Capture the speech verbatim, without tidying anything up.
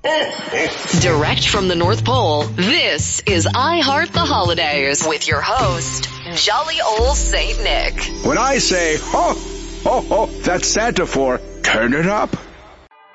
Direct from the North Pole, this is I Heart the Holidays with your host, Jolly Old Saint Nick. When I say, ho, ho, ho, that's Santa for turn it up.